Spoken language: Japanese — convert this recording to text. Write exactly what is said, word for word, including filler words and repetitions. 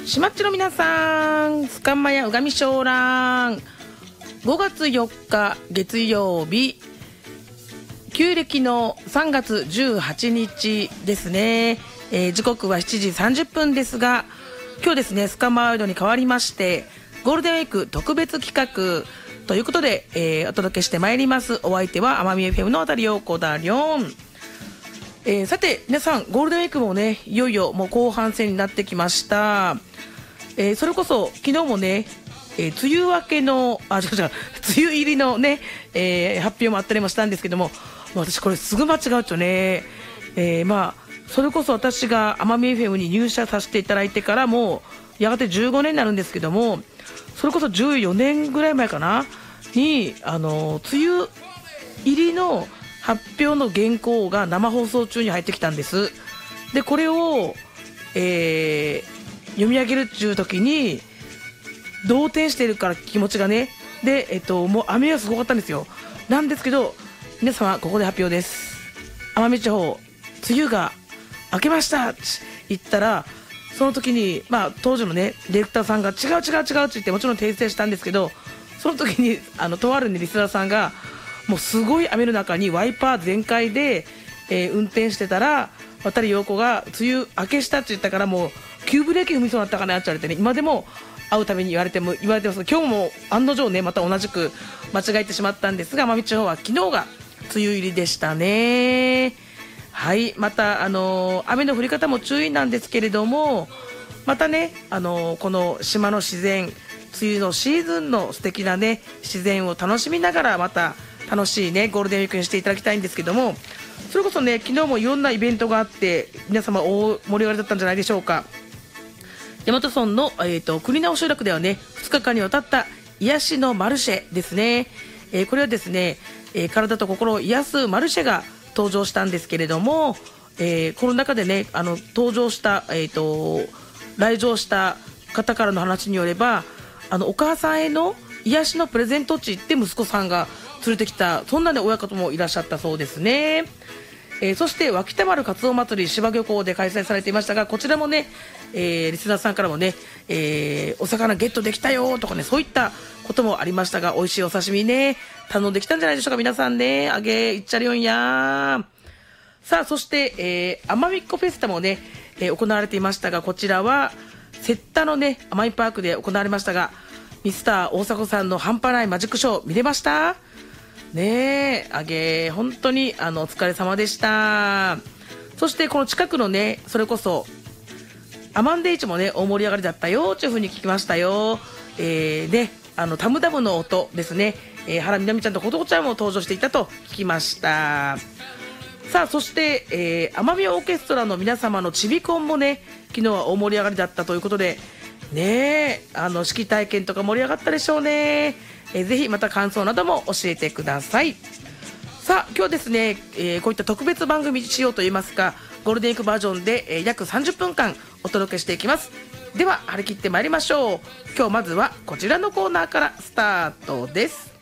しまっちの皆さん、すかんまやうがみしょうらん。ごがつよっか月曜日、旧暦のさんがつじゅうはちにちですね。えー、時刻はしちじさんじゅっぷんですが、今日ですね、スカンマワイドに変わりましてゴールデンウィーク特別企画ということで、えー、お届けしてまいります。お相手は奄美 エフエム の渡り陽子だりょん。えー、さて皆さん、ゴールデンウィークもね、いよいよもう後半戦になってきました。えー、それこそ昨日もね、えー、梅雨明けのあ違う違う梅雨入りのね、えー、発表もあったりもしたんですけども、私これすぐ間違うとね、えー、まあそれこそ私が奄美 エフエム に入社させていただいてからもうやがてじゅうごねんになるんですけども、それこそじゅうよねんぐらい前かなに、あの梅雨入りの発表の原稿が生放送中に入ってきたんです。でこれを、えー、読み上げるっていう時に動転しているから気持ちがね、で、えっと、もう雨がすごかったんですよ。なんですけど皆様、ここで発表です。奄美地方梅雨が明けましたって言ったら、その時に、まあ、当時のねディレクターさんが違う違う違うって言ってもちろん訂正したんですけど、その時にあのとある、ね、リスナーさんがもうすごい雨の中にワイパー全開で、えー、運転してたら、渡陽子が梅雨明けしたって言ったから、もう急ブレーキ踏みそうになったかなって言われてね、今でも会うために言われても言われてます。今日も案の定ね、また同じく間違えてしまったんですが、奄美地方は昨日が梅雨入りでしたね。はい、また、あのー、雨の降り方も注意なんですけれども、またね、あのー、この島の自然、梅雨のシーズンの素敵なね自然を楽しみながら、また楽しいねゴールデンウィークにしていただきたいんですけども、それこそね、昨日もいろんなイベントがあって皆様大盛り上がりだったんじゃないでしょうか。大和村の、えーと、国直集落ではね、ふつかかんにわたった癒しのマルシェですね。えー、これはですね、えー、体と心を癒すマルシェが登場したんですけれども、えー、この中でね、あの登場した、えーと、来場した方からの話によれば、あのお母さんへの癒しのプレゼント地って息子さんが連れてきた、そんな、ね、親方もいらっしゃったそうですね。えー、そして脇田丸かつお祭り芝漁港で開催されていましたが、こちらもね、えー、リスナーさんからもね、えー、お魚ゲットできたよとかね、そういったこともありましたが、美味しいお刺身ね頼んできたんじゃないでしょうか。皆さんね、あげいっちゃるよんや。さあ、そして、えー、奄美っ子フェスタもね、えー、行われていましたが、こちらはセッタのね奄美パークで行われましたが、ミスター大迫さんの半端ないマジックショー見れましたね。えあげ本当にあのお疲れ様でした。そしてこの近くのね、それこそアマンデイチもね大盛り上がりだったよというふうに聞きましたよ。えー、ね、あのタムダムの音ですね、えー、原みなみちゃんとことこちゃんも登場していたと聞きました。さあ、そして、えー、奄美オーケストラの皆様のちびコンもね、昨日は大盛り上がりだったということでね、あの式体験とか盛り上がったでしょうね。えー、ぜひまた感想なども教えてください。さあ、今日ですね、えー、こういった特別番組仕様といいますか、ゴールデンウィークバージョンで、えー、約さんじゅっぷんかんお届けしていきます。では張り切ってまいりましょう。今日まずはこちらのコーナーからスタートです。